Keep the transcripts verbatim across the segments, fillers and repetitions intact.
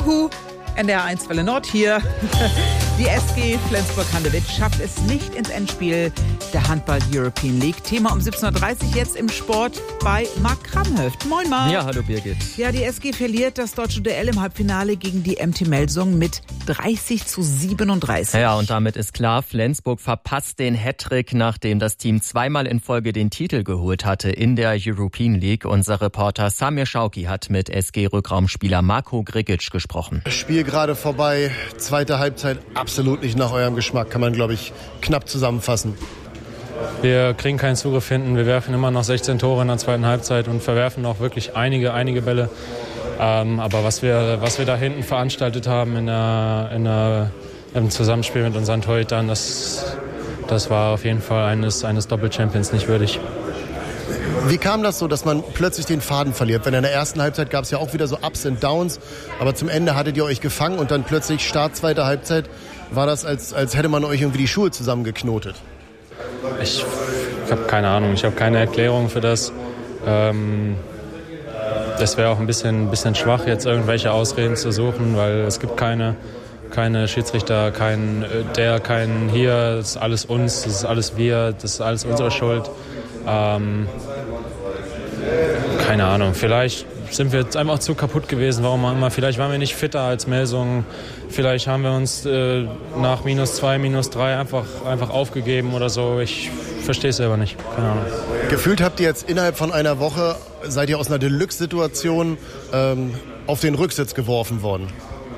Juhu, N D R eins Welle Nord hier. Die S G Flensburg-Handewitt schafft es nicht ins Endspiel der Handball-European League. Thema um siebzehn Uhr dreißig jetzt im Sport bei Marc Kramhöft. Moin Marc. Ja, hallo Birgit. Ja, die S G verliert das deutsche Duell im Halbfinale gegen die M T Melsungen mit dreißig zu siebenunddreißig. Ja, und damit ist klar, Flensburg verpasst den Hattrick, nachdem das Team zweimal in Folge den Titel geholt hatte in der European League. Unser Reporter Samir Schauki hat mit S G-Rückraumspieler Marko Grigic gesprochen. Spiel gerade vorbei, zweite Halbzeit absolut nicht nach eurem Geschmack, kann man, glaube ich, knapp zusammenfassen. Wir kriegen keinen Zugriff hinten, wir werfen immer noch sechzehn Tore in der zweiten Halbzeit und verwerfen auch wirklich einige, einige Bälle. Ähm, aber was wir, was wir da hinten veranstaltet haben in der, in der, im Zusammenspiel mit unseren Torhütern, das, das war auf jeden Fall eines, eines Doppel-Champions nicht würdig. Wie kam das so, dass man plötzlich den Faden verliert? Wenn in der ersten Halbzeit gab es ja auch wieder so Ups und Downs, aber zum Ende hattet ihr euch gefangen und dann plötzlich Start zweiter Halbzeit war das, als, als hätte man euch irgendwie die Schuhe zusammengeknotet. Ich, ich habe keine Ahnung, ich habe keine Erklärung für das. Ähm, das wäre auch ein bisschen, bisschen schwach, jetzt irgendwelche Ausreden zu suchen, weil es gibt keine, keine Schiedsrichter, kein der, kein hier, das ist alles uns, das ist alles wir, das ist alles unsere Schuld. Ähm, keine Ahnung, vielleicht sind wir jetzt einfach zu kaputt gewesen, warum auch immer. Vielleicht waren wir nicht fitter als Melsungen. Vielleicht haben wir uns äh, nach minus zwei, minus drei einfach, einfach aufgegeben oder so. Ich verstehe es selber nicht. Keine Ahnung. Gefühlt habt ihr jetzt innerhalb von einer Woche, seid ihr aus einer Deluxe-Situation ähm, auf den Rücksitz geworfen worden.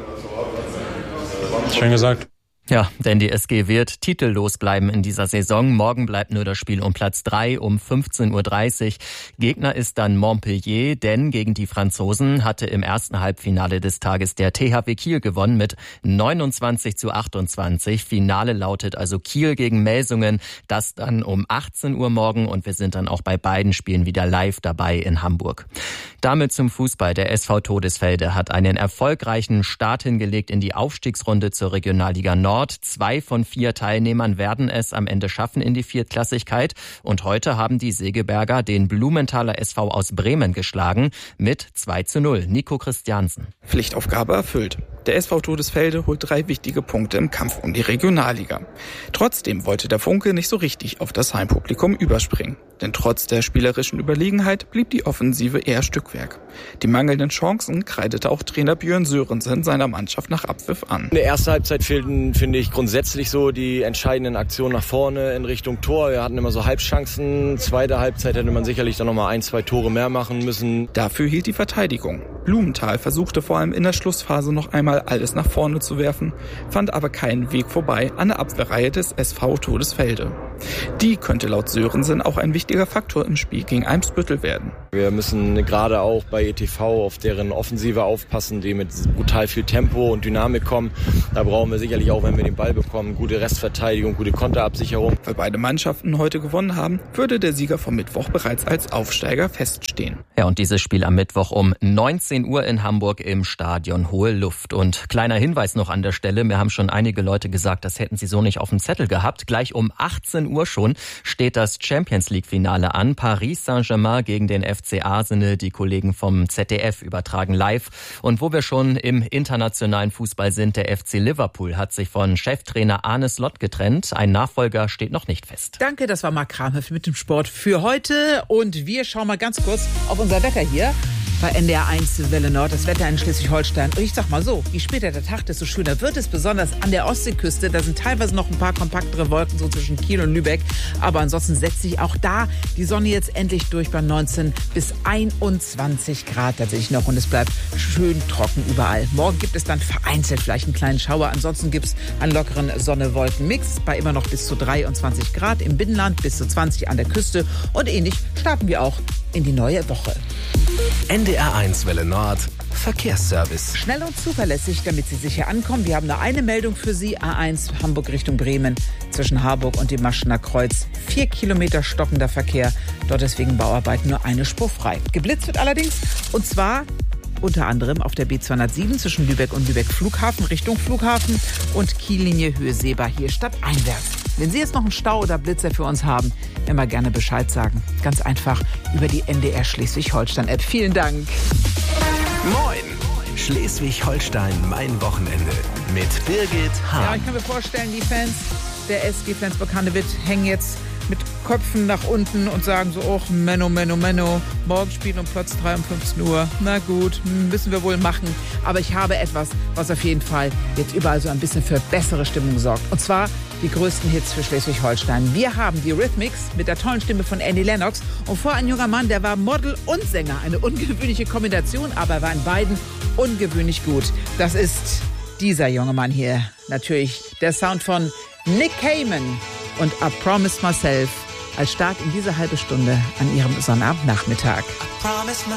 Schön gesagt. Ja, denn die S G wird titellos bleiben in dieser Saison. Morgen bleibt nur das Spiel um Platz drei um fünfzehn Uhr dreißig. Gegner ist dann Montpellier, denn gegen die Franzosen hatte im ersten Halbfinale des Tages der T H W Kiel gewonnen mit neunundzwanzig zu achtundzwanzig. Finale lautet also Kiel gegen Melsungen. Das dann um achtzehn Uhr morgen und wir sind dann auch bei beiden Spielen wieder live dabei in Hamburg. Damit zum Fußball. Der S V Todesfelde hat einen erfolgreichen Start hingelegt in die Aufstiegsrunde zur Regionalliga Nord. Zwei von vier Teilnehmern werden es am Ende schaffen in die Viertklassigkeit. Und heute haben die Segeberger den Blumenthaler S V aus Bremen geschlagen mit zwei zu null. Nico Christiansen. Pflichtaufgabe erfüllt. Der S V Todesfelde holt drei wichtige Punkte im Kampf um die Regionalliga. Trotzdem wollte der Funke nicht so richtig auf das Heimpublikum überspringen. Denn trotz der spielerischen Überlegenheit blieb die Offensive eher Stückwerk. Die mangelnden Chancen kreidete auch Trainer Björn Sörensen seiner Mannschaft nach Abpfiff an. In der ersten Halbzeit fehlten, finde ich, grundsätzlich so die entscheidenden Aktionen nach vorne in Richtung Tor. Wir hatten immer so Halbchancen. Zweite Halbzeit hätte man sicherlich dann noch mal ein, zwei Tore mehr machen müssen. Dafür hielt die Verteidigung. Blumenthal versuchte vor allem in der Schlussphase noch einmal alles nach vorne zu werfen, fand aber keinen Weg vorbei an der Abwehrreihe des S V Todesfelde. Die könnte laut Sörensen auch ein wichtiger Faktor im Spiel gegen Eimsbüttel werden. Wir müssen gerade auch bei E T V auf deren Offensive aufpassen, die mit brutal viel Tempo und Dynamik kommen. Da brauchen wir sicherlich auch, wenn wir den Ball bekommen, gute Restverteidigung, gute Konterabsicherung. Weil beide Mannschaften heute gewonnen haben, würde der Sieger vom Mittwoch bereits als Aufsteiger feststehen. Ja, und dieses Spiel am Mittwoch um neunzehn Uhr in Hamburg im Stadion Hohe Luft. Und kleiner Hinweis noch an der Stelle, mir haben schon einige Leute gesagt, das hätten sie so nicht auf dem Zettel gehabt. Gleich um achtzehn Uhr schon steht das Champions-League-Finale an. Paris Saint-Germain gegen den F C Arsenal, die Kollegen vom Z D F übertragen live. Und wo wir schon im internationalen Fußball sind, der F C Liverpool hat sich von Cheftrainer Arne Slot getrennt. Ein Nachfolger steht noch nicht fest. Danke, das war Marc Kramhöft mit dem Sport für heute. Und wir schauen mal ganz kurz auf unser Wetter hier bei N D R eins Welle Nord, das Wetter in Schleswig-Holstein. Und ich sag mal so, je später der Tag, desto schöner wird es, besonders an der Ostseeküste. Da sind teilweise noch ein paar kompaktere Wolken, so zwischen Kiel und Lübeck. Aber ansonsten setzt sich auch da die Sonne jetzt endlich durch bei neunzehn bis einundzwanzig Grad tatsächlich noch. Und es bleibt schön trocken überall. Morgen gibt es dann vereinzelt vielleicht einen kleinen Schauer. Ansonsten gibt es einen lockeren Sonne-Wolken-Mix bei immer noch bis zu dreiundzwanzig Grad im Binnenland, bis zu zwanzig an der Küste. Und ähnlich starten wir auch in die neue Woche. N D R eins Welle Nord, Verkehrsservice. Schnell und zuverlässig, damit Sie sicher ankommen. Wir haben nur eine Meldung für Sie. A eins Hamburg Richtung Bremen zwischen Harburg und dem Maschener Kreuz. Vier Kilometer stockender Verkehr. Dort ist wegen Bauarbeiten nur eine Spur frei. Geblitzt wird allerdings, und zwar unter anderem auf der B zweihundertsieben zwischen Lübeck und Lübeck Flughafen Richtung Flughafen und Kiellinie Höhe Seebar hier stadteinwärts. Wenn Sie jetzt noch einen Stau oder Blitzer für uns haben, immer gerne Bescheid sagen. Ganz einfach über die N D R Schleswig-Holstein-App. Vielen Dank. Moin! Schleswig-Holstein mein Wochenende mit Birgit Hahn. Ja, ich kann mir vorstellen, die Fans der S G Flensburg-Handewitt hängen jetzt mit Köpfen nach unten und sagen so, oh, Menno, Menno, Menno, morgen spielen um Platz drei um fünfzehn Uhr. Na gut, müssen wir wohl machen. Aber ich habe etwas, was auf jeden Fall jetzt überall so ein bisschen für bessere Stimmung sorgt. Und zwar die größten Hits für Schleswig-Holstein. Wir haben die Rhythmics mit der tollen Stimme von Annie Lennox und vor ein junger Mann, der war Model und Sänger. Eine ungewöhnliche Kombination, aber er war in beiden ungewöhnlich gut. Das ist dieser junge Mann hier. Natürlich der Sound von Nick Cayman und I Promised Myself als Start in diese halbe Stunde an ihrem Sonnabendnachmittag.